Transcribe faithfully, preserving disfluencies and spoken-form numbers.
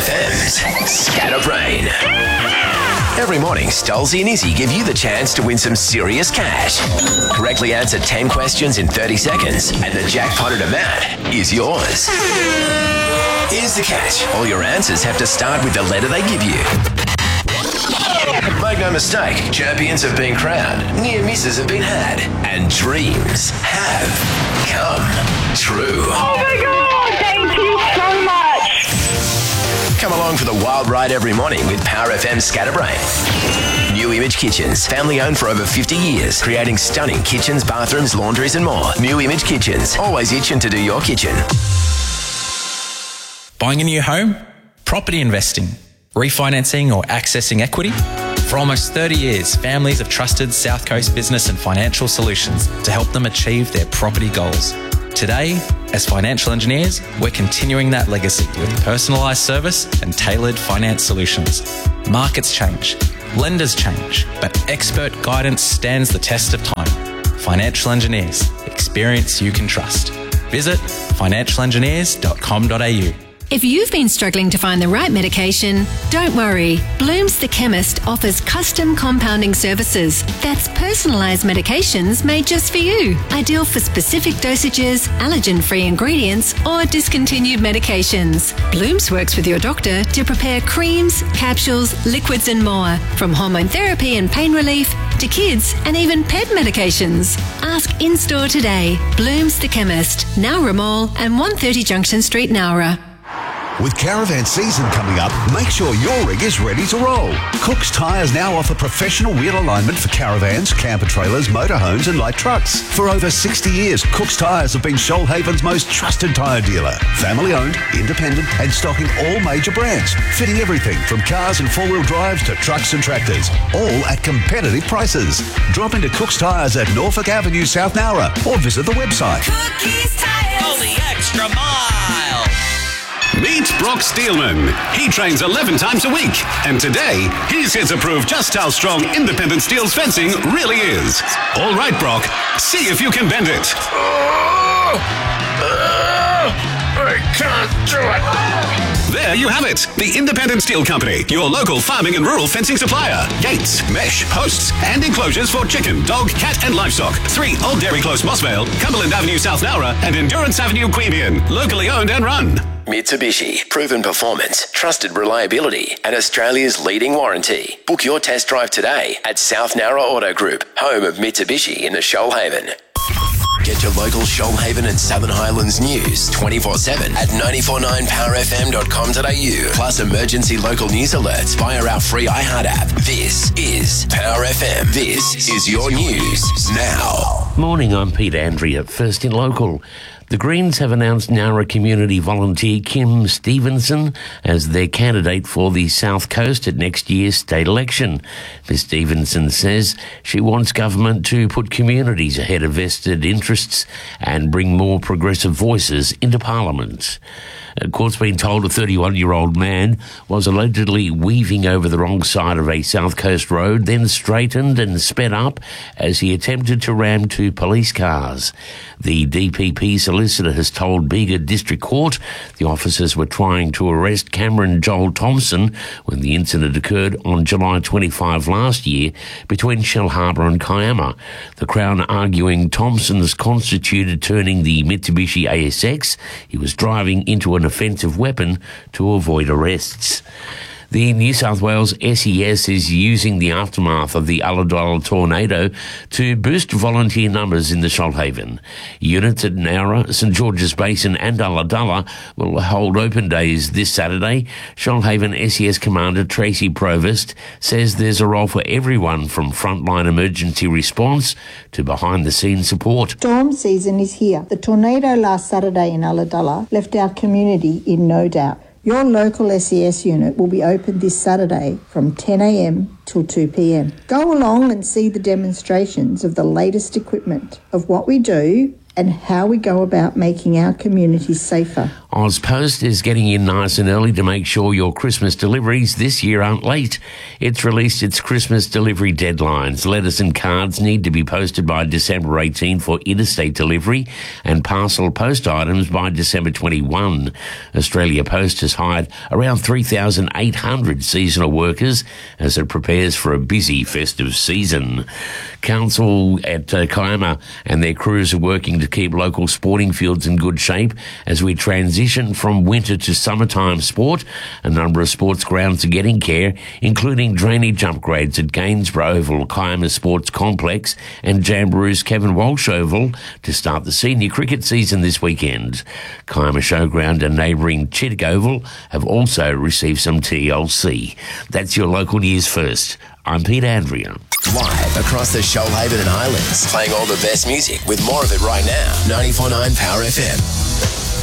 M's Scatterbrain. Every morning, Stolzy and Izzy give you the chance to win some serious cash. Correctly answer ten questions in thirty seconds, and the jackpotted amount is yours. Here's the catch. All your answers have to start with the letter they give you. Make no mistake, champions have been crowned, near misses have been had, and dreams have come true. Oh my God, thank you so much. Come along for the wild ride every morning with Power F M Scatterbrain. New Image Kitchens, family owned for over fifty years, creating stunning kitchens, bathrooms, laundries and more. New Image Kitchens, always itching to do your kitchen. Buying a new home? Property investing? Refinancing or accessing equity? For almost thirty years, families have trusted South Coast Business and Financial Solutions to help them achieve their property goals. Today, as financial engineers, we're continuing that legacy with personalised service and tailored finance solutions. Markets change, lenders change, but expert guidance stands the test of time. Financial engineers, experience you can trust. Visit financial engineers dot com dot a u. If you've been struggling to find the right medication, don't worry. Blooms the Chemist offers custom compounding services. That's personalised medications made just for you. Ideal for specific dosages, allergen-free ingredients, or discontinued medications. Blooms works with your doctor to prepare creams, capsules, liquids and more. From hormone therapy and pain relief to kids and even pet medications. Ask in-store today. Blooms the Chemist, Nowra Mall and one thirty Junction Street, Nowra. With caravan season coming up, make sure your rig is ready to roll. Cook's Tyres now offer professional wheel alignment for caravans, camper trailers, motorhomes and light trucks. For over sixty years, Cook's Tyres have been Shoalhaven's most trusted tyre dealer. Family owned, independent and stocking all major brands. Fitting everything from cars and four-wheel drives to trucks and tractors. All at competitive prices. Drop into Cook's Tyres at Norfolk Avenue, South Nowra or visit the website. Cookies Tyres. Go the extra mile. Meet Brock Steelman. He trains eleven times a week. And today, he's here to prove just how strong independent steel's fencing really is. All right, Brock. See if you can bend it. Oh, oh, I can't do it. There you have it. The Independent Steel Company, your local farming and rural fencing supplier. Gates, mesh, posts, and enclosures for chicken, dog, cat, and livestock. Three Old Dairy Close, Mossvale, Cumberland Avenue, South Nowra, and Endurance Avenue, Queanbeyan. Locally owned and run. Mitsubishi, proven performance, trusted reliability, and Australia's leading warranty. Book your test drive today at South Nowra Auto Group, home of Mitsubishi in the Shoalhaven. Get your local Shoalhaven and Southern Highlands news twenty-four seven at nine four nine power f m dot com dot a u. Plus emergency local news alerts via our free iHeart app. This is Power F M. This is your news now. Morning, I'm Peter Andrea, first in local. The Greens have announced Nowra community volunteer Kim Stevenson as their candidate for the South Coast at next year's state election. Miz Stevenson says she wants government to put communities ahead of vested interests and bring more progressive voices into Parliament. A court's been told a thirty-one-year-old man was allegedly weaving over the wrong side of a South Coast road, then straightened and sped up as he attempted to ram two police cars. The D P P solicitor has told Bega District Court the officers were trying to arrest Cameron Joel Thompson when the incident occurred on July twenty-fifth last year between Shell Harbour and Kiama. The Crown arguing Thompson's constituted turning the Mitsubishi A S X he was driving into an offensive weapon to avoid arrests. The New South Wales S E S is using the aftermath of the Ulladulla tornado to boost volunteer numbers in the Shoalhaven. Units at Nowra, St George's Basin and Ulladulla will hold open days this Saturday. Shoalhaven S E S Commander Tracy Provost says there's a role for everyone from frontline emergency response to behind-the-scenes support. Storm season is here. The tornado last Saturday in Ulladulla left our community in no doubt. Your local S E S unit will be open this Saturday from ten a m till two p m. Go along and see the demonstrations of the latest equipment of what we do and how we go about making our communities safer. Ozpost is getting in nice and early to make sure your Christmas deliveries this year aren't late. It's released its Christmas delivery deadlines. Letters and cards need to be posted by December eighteenth for interstate delivery and parcel post items by December twenty-first. Australia Post has hired around three thousand eight hundred seasonal workers as it prepares for a busy festive season. Council at uh, Kiama and their crews are working to keep local sporting fields in good shape as we transition from winter to summertime sport. A number of sports grounds are getting care, including drainage upgrades at Gainsborough Oval, Kiama Sports Complex and Jamboroo's Kevin Walsh Oval to start the senior cricket season this weekend. Kiama Showground and neighbouring Chittick Oval have also received some T L C. That's your local news first. I'm Peter Andrea. Live across the Shoalhaven and Highlands, playing all the best music with more of it right now. ninety-four point nine Power F M.